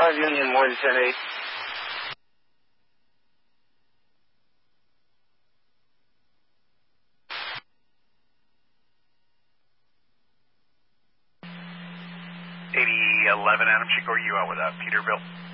5 Union, more than 10-8. $8011 Adam Chico, you out with Peterbilt.